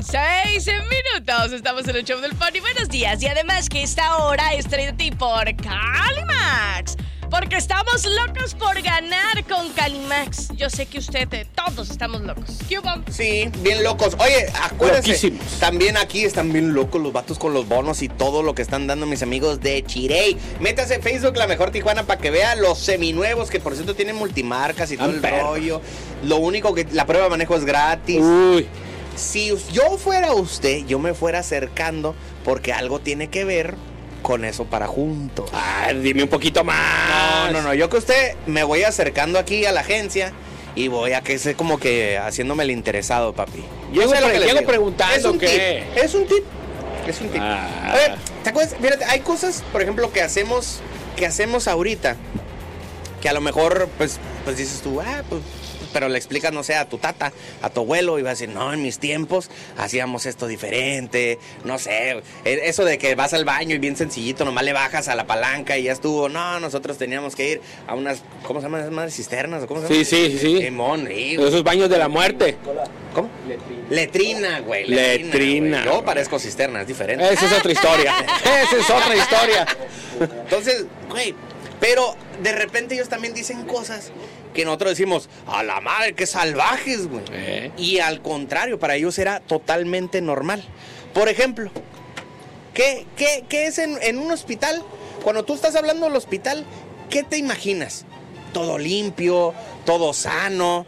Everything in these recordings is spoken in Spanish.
con 6 minutos. Estamos en el show del Pony. Buenos días. Y además que esta hora es traída a ti por Calimax. Porque estamos locos por ganar con Calimax. Yo sé que todos estamos locos. ¿Qué hubo? Sí, bien locos. Oye, acuérdense, Loquísimos. también aquí están bien locos los vatos con los bonos y todo lo que están dando mis amigos de Chirey. Métase en Facebook La Mejor Tijuana para que vea los seminuevos, que por cierto tienen multimarcas y todo el rollo. Lo único que la prueba de manejo es gratis. Uy. Si yo fuera usted, yo me fuera acercando porque algo tiene que ver con eso para juntos. Dime un poquito más. No, yo que usted me voy acercando aquí a la agencia y voy a que sea como que haciéndome el interesado, papi. Llego sé lo que les digo. preguntando Es un qué. tip, es un tip. Ah. A ver, ¿te acuerdas? Fíjate, hay cosas, por ejemplo, que hacemos ahorita, que a lo mejor, pues dices tú, pues, pero le explicas, no sé, a tu tata, a tu abuelo, y va a decir, no, en mis tiempos hacíamos esto diferente, no sé, eso de que vas al baño y bien sencillito, nomás le bajas a la palanca y ya estuvo. No, nosotros teníamos que ir a unas, ¿cómo se llaman esas madres? ¿Cisternas? ¿O cómo se llama? Sí. Simón, sí, güey. Esos baños de la muerte. ¿Cómo? Letrina, güey. Letrina. Yo parezco cisterna, es diferente. Esa es otra historia. Esa es otra historia. Entonces, güey, pero de repente ellos también dicen cosas que nosotros decimos, a la madre, qué salvajes, güey. Y al contrario, para ellos era totalmente normal. Por ejemplo, ¿qué es en un hospital? Cuando tú estás hablando del hospital, ¿qué te imaginas? Todo limpio, todo sano,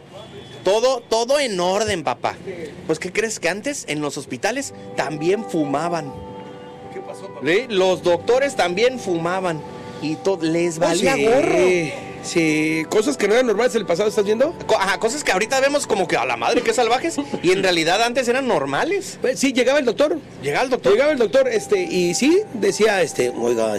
todo en orden, papá. Pues, ¿qué crees? Que antes en los hospitales también fumaban. ¿Qué pasó, papá? ¿Sí? Los doctores también fumaban y les valía gorro. Sí, cosas que no eran normales en el pasado, ¿estás viendo? Cosas que ahorita vemos como que a la madre, qué salvajes, y en realidad antes eran normales. Sí, llegaba el doctor. Llegaba el doctor. Y sí, decía, oiga,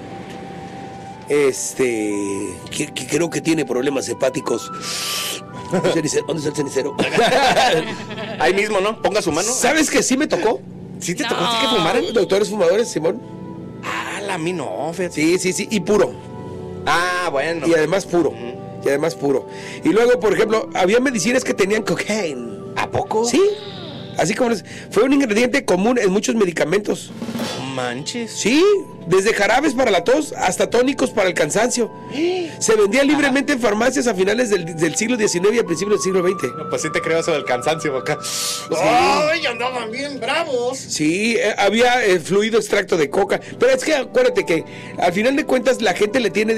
que creo que tiene problemas hepáticos. ¿Dónde está el cenicero? Ahí mismo, ¿no? Ponga su mano. ¿Sabes que sí me tocó? ¿Sí te tocó a ti que fumaran? Doctores fumadores, Simón. A mí no, fíjate. Sí, y puro. Bueno. Y además puro. Y luego, por ejemplo, había medicinas que tenían cocaine. ¿A poco? Sí. Así como fue un ingrediente común en muchos medicamentos. Manches. Sí, desde jarabes para la tos hasta tónicos para el cansancio. Se vendía libremente en farmacias a finales del siglo XIX y a principios del siglo XX. No, pues sí te creo eso del cansancio acá. Sí. ¡Ay, andaban bien bravos! Sí, había fluido extracto de coca. Pero es que acuérdate que al final de cuentas la gente le tiene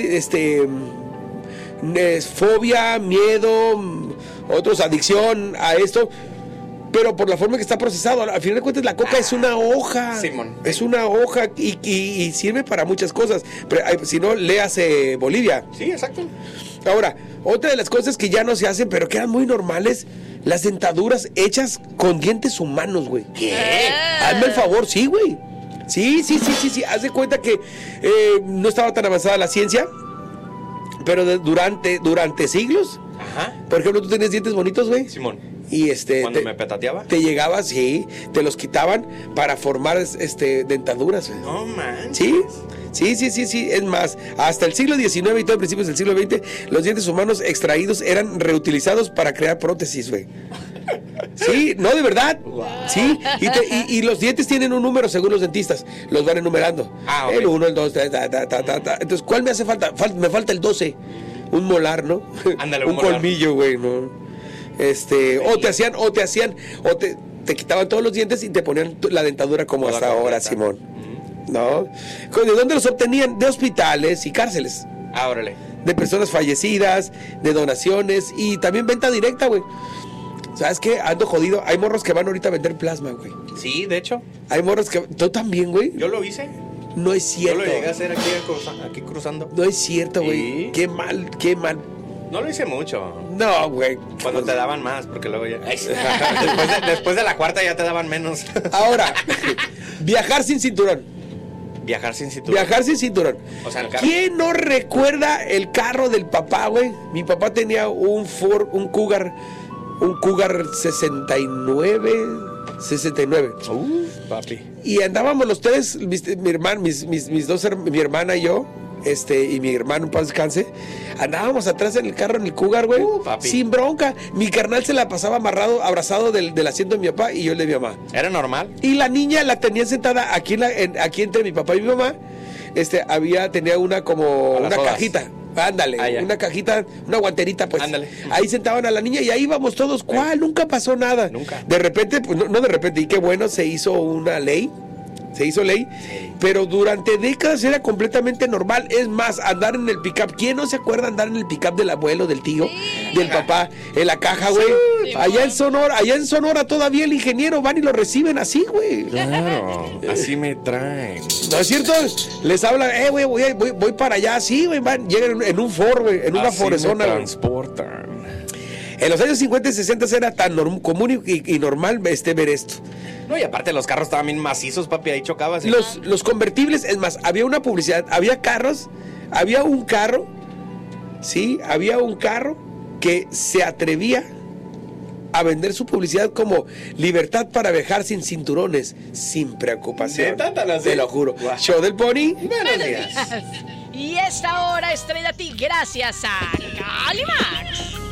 fobia, miedo, otros adicción a esto. Pero por la forma que está procesado, al final de cuentas la coca es una hoja. Simón. Es una hoja y sirve para muchas cosas. Pero si no, léase Bolivia. Sí, exacto. Ahora, otra de las cosas que ya no se hacen, pero que eran muy normales, las dentaduras hechas con dientes humanos, güey. ¿Qué? Hazme el favor, sí, güey. Sí. Haz de cuenta que no estaba tan avanzada la ciencia, pero durante siglos. Ajá. Por ejemplo, tú tenías dientes bonitos, güey. Simón. Y ¿Cuando me petateaba? te llegaba, sí, te los quitaban para formar dentaduras, güey. No manches. Sí. Es más, hasta el siglo XIX y todo principios del siglo XX, los dientes humanos extraídos eran reutilizados para crear prótesis, güey. Sí, no, de verdad. Wow. Sí, y los dientes tienen un número según los dentistas. Los van enumerando. Okay. El 1, el 2, Entonces, ¿cuál me hace falta? Me falta el 12. Un molar, ¿no? Ándale, un colmillo, güey, ¿no? Te quitaban todos los dientes y te ponían la dentadura como hasta ahora, Simón. ¿No? ¿De dónde los obtenían? De hospitales y cárceles. Órale. De personas fallecidas, de donaciones y también venta directa, güey. ¿Sabes qué? Ando jodido. Hay morros que van ahorita a vender plasma, güey. Sí, de hecho. Hay morros que... ¿Tú también, güey? Yo lo hice. No es cierto. Yo lo llegué a hacer aquí cruzando. No es cierto, güey. Sí. Qué mal. No lo hice mucho. No, güey. Cuando te daban más, porque luego ya... después de la cuarta ya te daban menos. Ahora, viajar sin cinturón. Viajar sin cinturón. O sea, el carro. ¿Quién no recuerda el carro del papá, güey? Mi papá tenía un Cougar 69. Papi. Y andábamos los tres, mi hermana y yo, y mi hermano, en paz descanse, andábamos atrás en el carro, en el Cougar, güey, papi. sin bronca. Mi carnal se la pasaba amarrado, abrazado del asiento de mi papá y yo el de mi mamá. ¿Era normal? Y la niña la tenía sentada aquí, aquí entre mi papá y mi mamá. Tenía una como A las una sodas. cajita. Ándale, Ah, ya. una cajita, una guanterita, pues. Ándale. Ahí sentaban a la niña y ahí íbamos todos. ¿Cuál? Nunca pasó nada. Nunca. De repente, pues no de repente, y qué bueno, se hizo una ley. Se hizo ley, pero durante décadas era completamente normal. Es más, andar en el pick-up. ¿Quién no se acuerda andar en el pick-up del abuelo, del tío, del papá, en la caja, güey? Sí, allá en Sonora todavía el ingeniero van y lo reciben así, güey. Claro, así me traen. ¿No es cierto? Les hablan, güey, voy para allá, sí, güey, llegan en un Ford, güey, en una Así me Forezona, güey. transportan. En los años 50 y 60 era tan común y normal ver esto. No, y aparte los carros estaban bien macizos, papi, ahí chocabas. Los convertibles, es más, había una publicidad, había un carro, ¿sí? Había un carro que se atrevía a vender su publicidad como libertad para viajar sin cinturones, sin preocupación. ¿Neta, tan así? Te lo juro. Guau. Show del Pony. Buenos días. Y esta hora es traída a ti gracias a Calimax.